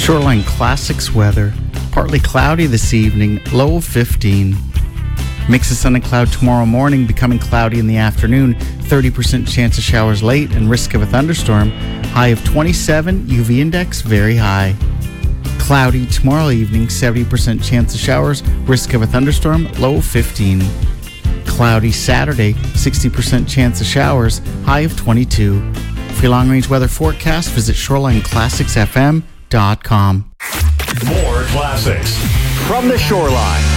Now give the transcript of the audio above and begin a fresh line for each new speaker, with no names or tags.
Shoreline Classics weather. Partly cloudy this evening, low of 15. Mix of sun and cloud tomorrow morning, becoming cloudy in the afternoon. 30% chance of showers late and risk of a thunderstorm. High of 27, UV index very high. Cloudy tomorrow evening, 70% chance of showers, risk of a thunderstorm, low of 15. Cloudy Saturday, 60% chance of showers, high of 22. For your long-range weather forecast, visit ShorelineClassicsFM.com.
More classics from the Shoreline.